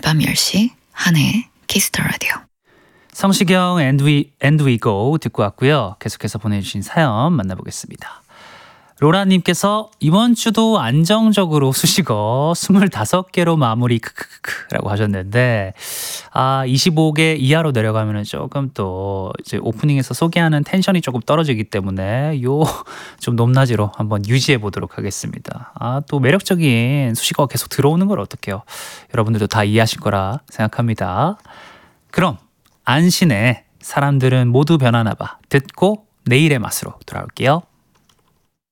밤 10시 한혜의 키스 더 라디오. 성시경 and we go 듣고 왔고요. 계속해서 보내주신 사연 만나보겠습니다. 로라님께서 이번 주도 안정적으로 수식어 25개로 마무리 라고 하셨는데 25개 이하로 내려가면 조금 또 이제 오프닝에서 소개하는 텐션이 조금 떨어지기 때문에 좀 높낮이로 한번 유지해 보도록 하겠습니다. 또 매력적인 수식어가 계속 들어오는 걸 어떡해요. 여러분들도 다 이해하실 거라 생각합니다. 그럼 안신의 사람들은 모두 변하나 봐 듣고 내일의 맛으로 돌아올게요.